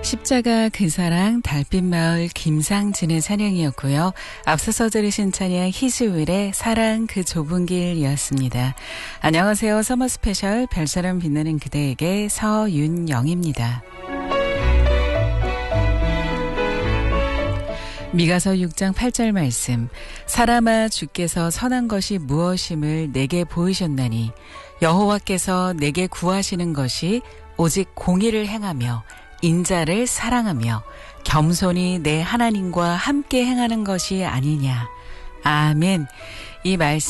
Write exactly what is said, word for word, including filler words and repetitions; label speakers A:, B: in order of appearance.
A: 십자가 그 사랑 달빛마을 김상진의 찬양이었고요. 앞서서 들으신 찬양 희수일의 사랑 그 좁은 길이었습니다. 안녕하세요. 서머 스페셜 별처럼 빛나는 그대에게 서윤영입니다. 미가서 육 장 팔 절 말씀. 사람아 주께서 선한 것이 무엇임을 내게 보이셨나니 여호와께서 내게 구하시는 것이 오직 공의를 행하며 인자를 사랑하며 겸손히 내 하나님과 함께 행하는 것이 아니냐. 아멘. 이 말씀